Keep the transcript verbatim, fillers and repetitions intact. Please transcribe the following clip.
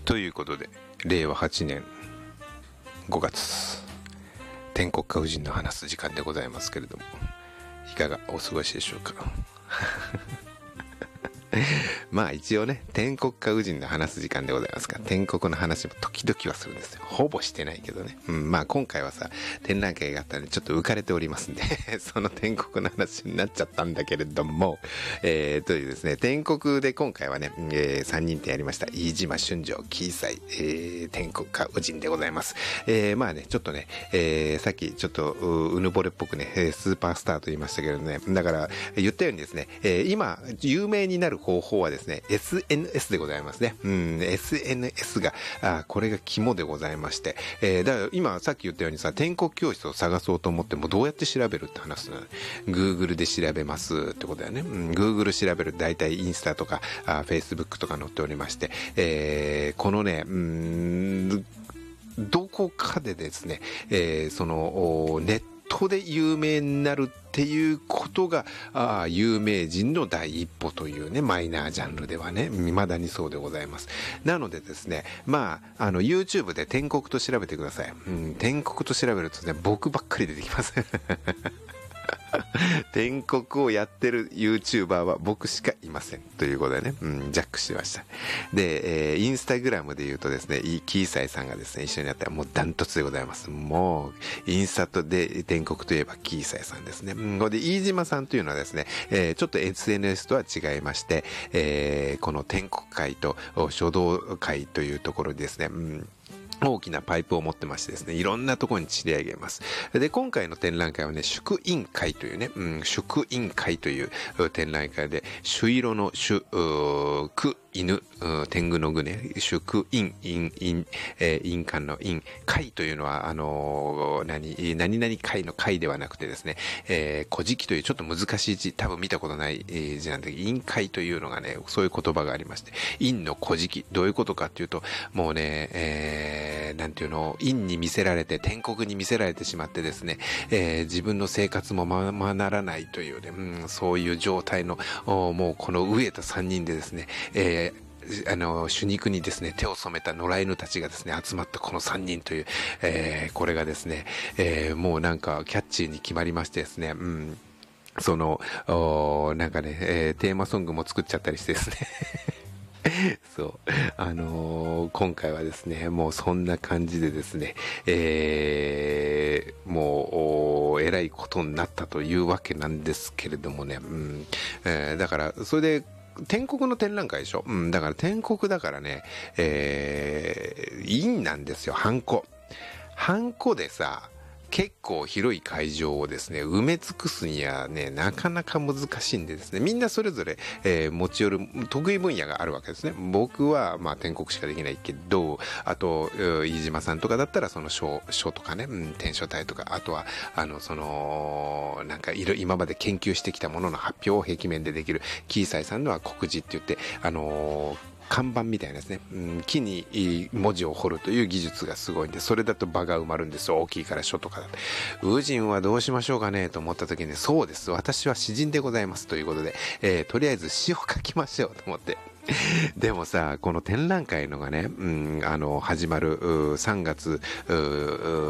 ということで、れいわはちねんごがつ、天国家夫人の話す時間でございますけれども、いかがお過ごしでしょうか。まあ一応ね、天国家夫人の話す時間でございますから、天国の話も時々はするんですよ。ほぼしてないけどね。うん、まあ今回はさ、展覧会があったのでちょっと浮かれておりますんで、その天国の話になっちゃったんだけれども、えー、というですね、天国で今回はね、えー、さんにん展やりました。飯島春城、喜斎、えー、天国家夫人でございます。えー、まあね、ちょっとね、えー、さっきちょっとう、うぬぼれっぽくね、スーパースターと言いましたけどね、だから言ったようにですね、えー、今、有名になる方法はですね、エスエヌエス でございますね。うん、エスエヌエス が、あ、これが肝でございまして、えー、だから今さっき言ったようにさ、天国教室を探そうと思ってもどうやって調べるって話なの。Google で調べますってことだよね。うん、Google 調べると大体インスタとか、あ、Facebook とか載っておりまして、えー、このね、うーん、どこかでですね、えー、その、ネットネットで有名になるっていうことがあ有名人の第一歩というね、マイナージャンルではね、未だにそうでございます。なのでですね、まあ、あの YouTube で天国と調べてください。うん、天国と調べるとね、僕ばっかり出てきます。天国をやってる YouTuber は僕しかいませんということでね、うん、ジャックしました。で、えー、インスタグラムで言うとですね、キーサイさんがですね、一緒にやったらもうダントツでございます。もうインスタとで天国といえばキーサイさんですね。うん、これで飯島さんというのはですね、えー、ちょっと エスエヌエス とは違いまして、えー、この天国会と書道会というところでですね、うん、大きなパイプを持ってましてですね、いろんなところに散り上げます。で、今回の展覧会はね、祝院会というね、うん、祝院会という展覧会で、朱色の朱、く、犬、天狗の具ね、祝院、院、院、えー、院間の院、会というのは、あのー、何、何々会の会ではなくてですね、えー、古事記というちょっと難しい字、多分見たことない字なんだけど、院会というのがね、そういう言葉がありまして、院の古事記、どういうことかっていうと、もうね、えー、なんていうの、院に見せられて、天国に見せられてしまってですね、えー、自分の生活もままならないというね、うん、そういう状態の、もうこの飢えたさんにんでですね、えーあの、主肉にですね、手を染めた野良犬たちがですね、集まったこのさんにんという、えー、これがですね、えー、もうなんかキャッチーに決まりましてですね、うん、その、なんかね、えー、テーマソングも作っちゃったりしてですね、そう。あのー、今回はですね、もうそんな感じでですね、えー、もう、えらいことになったというわけなんですけれどもね、うん、えー、だから、それで、天国の展覧会でしょ。うん、だから天国だからね、えー、陰なんですよ、ハンコ。ハンコでさ、結構広い会場をですね、埋め尽くすにはね、なかなか難しいんでですね、みんなそれぞれ、えー、持ち寄る得意分野があるわけですね。僕は、まあ、天国しかできないけど、あと、飯島さんとかだったら、その書、書とかね、うん、天書体とか、あとは、あの、その、なんか、いろ、今まで研究してきたものの発表を壁面でできる、キーサイさんのは国字って言って、あのー、看板みたいなですね、うん、木に文字を彫るという技術がすごいんで、それだと場が埋まるんですよ。大きいから書とかだと。ウジンはどうしましょうかねと思った時に、そうです。私は詩人でございますということで、えー、とりあえず詩を書きましょうと思って。でもさ、この展覧会のがね、うん、あの、始まるさんがつ